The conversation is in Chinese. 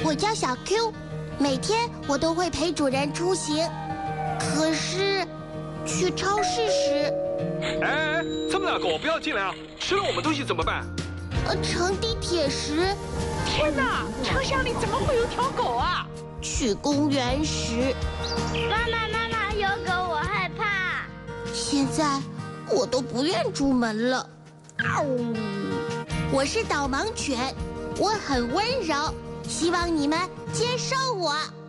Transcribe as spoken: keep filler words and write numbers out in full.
我叫小 Q， 每天我都会陪主人出行。可是，去超市时， 哎，他们两个不要进来啊！吃了我们东西怎么办？ 呃，乘地铁时， 天哪，车厢里怎么会有条狗啊？ 去公园时， 妈妈妈妈，有狗我害怕。 现在我都不愿出门了。我是导盲犬，我很温柔，希望你们接受我。